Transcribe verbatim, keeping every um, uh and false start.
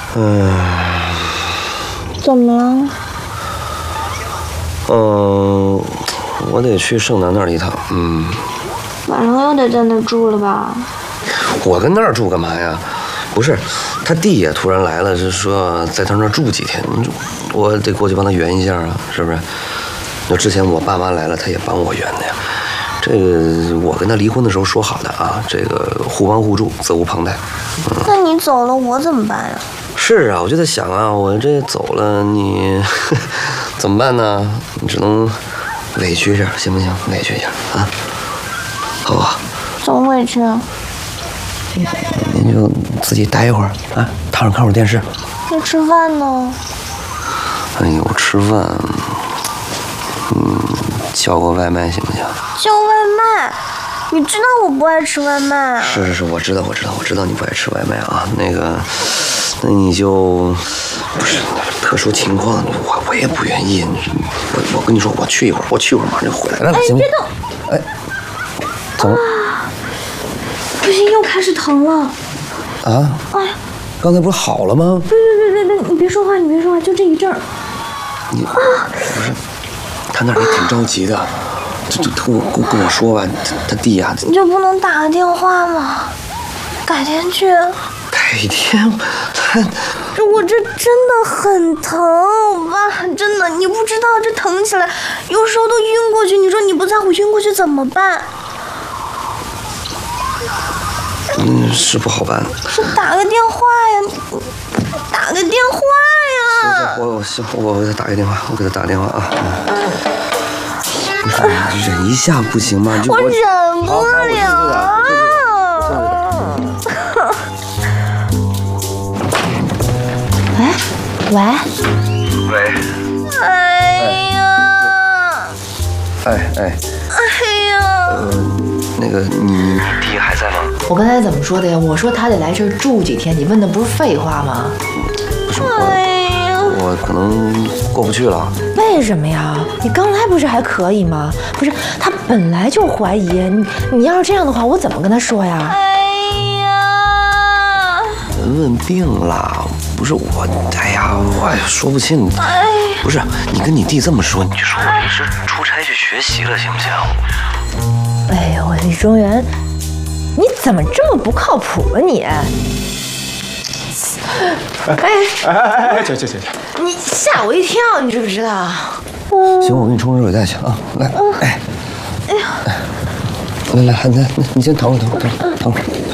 嗯。 怎么了？ 嗯，我得去盛楠那儿一趟。嗯。 晚上又得在那住了吧？ 我跟那儿住干嘛呀？不是，他弟也突然来了，是说在他那儿住几天，我得过去帮他圆一下啊，是不是？那之前我爸妈来了，他也帮我圆的呀。这个我跟他离婚的时候说好的啊，这个互帮互助，责无旁贷。 嗯、那你走了，我怎么办呀？ 是啊，我就在想啊，我这走了，你怎么办呢？你只能委屈一下，行不行？委屈一下啊，好不好？ 怎么委屈啊？ 您就自己待一会儿啊，躺着看会儿电视。 那吃饭呢？ 哎呦，吃饭，嗯，叫个外卖行不行？ 叫外卖？你知道我不爱吃外卖啊。 是是是，我知道我知道我知道你不爱吃外卖啊。那个，那你就不是特殊情况，我我也不愿意。我我跟你说，我去一会儿，我去一会儿马上就回来了。 哎， 行别动！ 哎，怎么？ 啊、不行，又开始疼了。 啊？哎呀，刚才不是好了吗？ 别别别别别，你别说话，你别说话，就这一阵儿。 你啊，不是，他那儿也挺着急的。就就跟我跟跟我说吧，他他弟呀、啊， 你就不能打个电话吗？改天去。 改天，他这我这真的很疼，爸，真的，你不知道这疼起来，有时候都晕过去。你说你不在乎晕过去怎么办？ 嗯，是不好办。 是打个电话呀，打个电话呀。 我我行，我我给他打个电话，我给他打个电话啊。嗯不是，你忍一下不行吗？就我忍不了。 喂喂喂。 哎呀！ 哎哎。 哎呀！ 呃，那个你你弟还在吗？ 我刚才怎么说的呀？我说他得来这儿住几天，你问的不是废话吗？ 不是我。哎我可能过不去了。 为什么呀？你刚才不是还可以吗？不是，他本来就怀疑你。你要是这样的话，我怎么跟他说呀？ 哎呀！ 文文病了，不是我，哎呀，我说不清。哎，不是，你跟你弟这么说，你就说我临时出差去学习了，行不行？ 哎呦，李中原，你怎么这么不靠谱啊你？ 哎哎哎哎，行行行行， 你吓我一跳，你知不知道？ 行，我给你冲热水袋去啊！来，哎，哎呀，来来，来，你先躺会儿，躺会儿，躺会儿。